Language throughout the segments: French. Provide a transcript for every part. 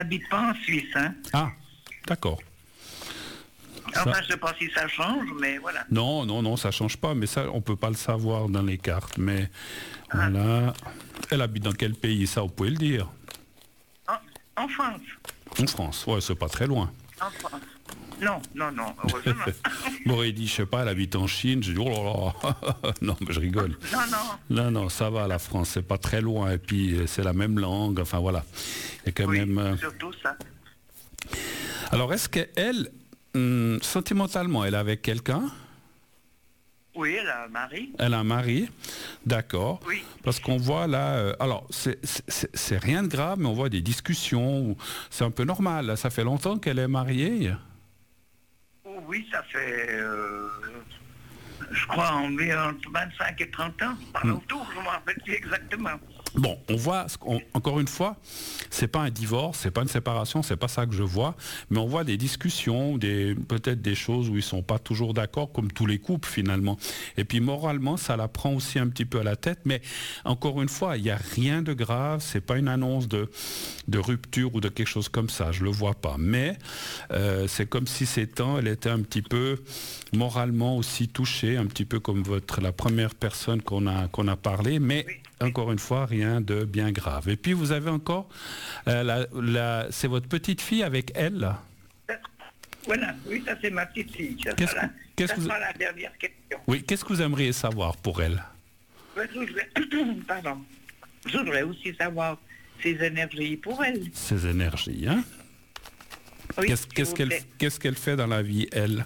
n'habite pas en Suisse, hein. Ah, d'accord. Enfin, je ne sais pas si ça change, mais voilà. Non, non, non, ça change pas, mais ça, on peut pas le savoir dans les cartes. Mais voilà. Elle habite dans quel pays, ça, vous pouvez le dire? En France. En France, ouais, c'est pas très loin. En France. Non, non, non, heureusement. M'aurait dit, je sais pas, elle habite en Chine. J'ai dit, oh là là. Non, mais je rigole. Non, non. Non, non, ça va, la France, c'est pas très loin. Et puis, c'est la même langue. Enfin, voilà. Il y a quand Oui, même. surtout ça. Alors, est-ce qu'elle, sentimentalement, elle est avec quelqu'un? Oui, elle a un mari. Elle a un mari, d'accord. Oui. Parce qu'on voit là, alors c'est rien de grave, mais on voit des discussions. C'est un peu normal. Là, ça fait longtemps qu'elle est mariée. Oh, oui, ça fait, je crois, entre 25 et 30 ans. Par là autour, je ne me rappelle plus exactement. Bon, on voit, encore une fois, c'est pas un divorce, c'est pas une séparation, c'est pas ça que je vois, mais on voit des discussions, peut-être des choses où ils sont pas toujours d'accord, comme tous les couples finalement. Et puis moralement, ça la prend aussi un petit peu à la tête, mais encore une fois, il n'y a rien de grave, c'est pas une annonce de rupture ou de quelque chose comme ça, je le vois pas. Mais c'est comme si ces temps, elle était un petit peu moralement aussi touchée, un petit peu comme la première personne qu'on a parlé, mais Oui. Encore une fois, rien de bien grave. Et puis vous avez encore, c'est votre petite fille avec elle. Voilà, oui, ça c'est ma petite fille. Ça sera la dernière question. Oui, qu'est-ce que vous aimeriez savoir pour elle? Pardon. Je voudrais aussi savoir ses énergies pour elle. Ses énergies, hein? Oui, Qu'est-ce qu'elle fait dans la vie, elle?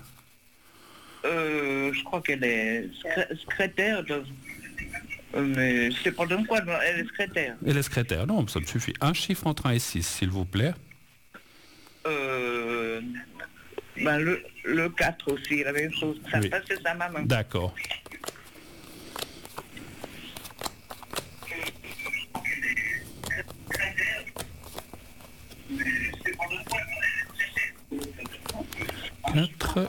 Je crois qu'elle est secrétaire de... mais je sais pas de quoi, elle est secrétaire. Elle est secrétaire, non, ça me suffit. Un chiffre entre 1 et 6, s'il vous plaît. Le 4 aussi, la même chose. Ça Oui. c'est sa maman. D'accord. Quatre.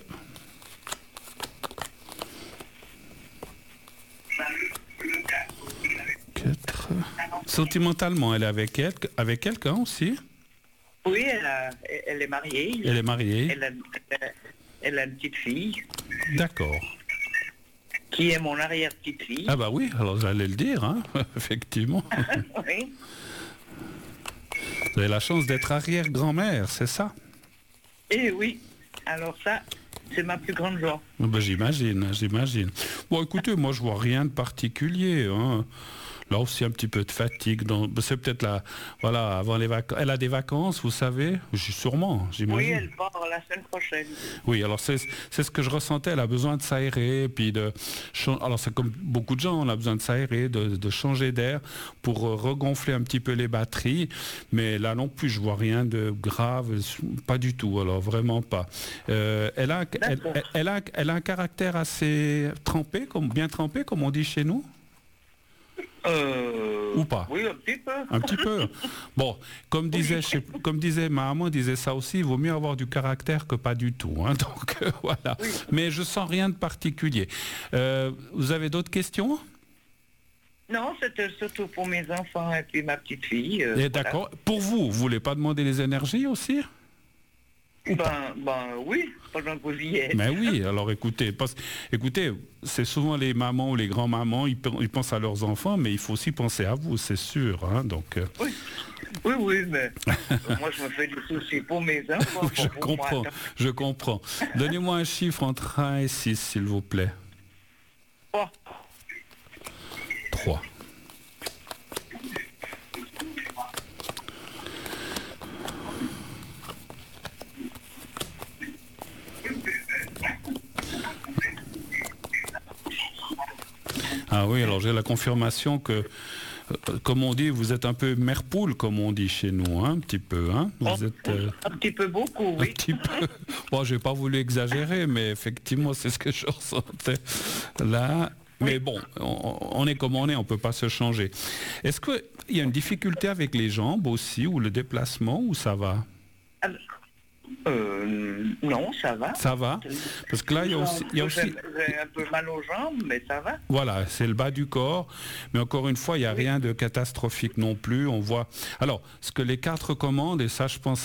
Sentimentalement, elle est avec quelqu'un aussi? Oui, elle est mariée. Elle est mariée. Elle a une petite fille. D'accord. Qui est mon arrière-petite-fille. Ah bah oui, alors j'allais le dire, hein, effectivement. Oui. Vous avez la chance d'être arrière-grand-mère, c'est ça? Eh oui. Alors ça, c'est ma plus grande joie. Ben, j'imagine. Bon, écoutez, moi je vois rien de particulier, hein. Là aussi un petit peu de fatigue. C'est peut-être voilà, avant les vacances. Elle a des vacances, vous savez? Sûrement, j'imagine. Oui, elle part la semaine prochaine. Oui, alors c'est ce que je ressentais. Elle a besoin de s'aérer, puis alors c'est comme beaucoup de gens, on a besoin de s'aérer, de changer d'air pour regonfler un petit peu les batteries. Mais non plus, je vois rien de grave, pas du tout. Alors vraiment pas. Elle a un caractère assez bien trempé, comme on dit chez nous. Ou pas? Oui, un petit peu. Un petit peu. Bon, comme disait ma maman, disait ça aussi, il vaut mieux avoir du caractère que pas du tout. Hein, donc voilà. Oui. Mais je sens rien de particulier. Vous avez d'autres questions? Non, c'était surtout pour mes enfants et puis ma petite fille. Voilà. D'accord. Pour vous voulez pas demander les énergies aussi? Oui, pendant que vous y êtes. Mais oui, alors écoutez, c'est souvent les mamans ou les grands-mamans, ils pensent à leurs enfants, mais il faut aussi penser à vous, c'est sûr. Hein, donc, Oui, mais moi je me fais des soucis pour mes enfants. Oui, je comprends. Donnez-moi un chiffre entre 1 et 6, s'il vous plaît. 3. 3. Ah oui, alors j'ai la confirmation que, comme on dit, vous êtes un peu mère poule, comme on dit chez nous, hein, un petit peu. Hein. Vous êtes, un petit peu beaucoup, oui. Un petit peu. Bon, j'ai pas voulu exagérer, mais effectivement, c'est ce que je ressentais là. Oui. Mais bon, on est comme on est, on peut pas se changer. Est-ce qu'il y a une difficulté avec les jambes aussi, ou le déplacement, ou ça va? Non, ça va. Ça va? Parce que là, il y a aussi... J'ai un peu mal aux jambes, mais ça va. Voilà, c'est le bas du corps. Mais encore une fois, il n'y a rien de catastrophique non plus. On voit... Alors, ce que les 4 recommandent, et ça, je pense,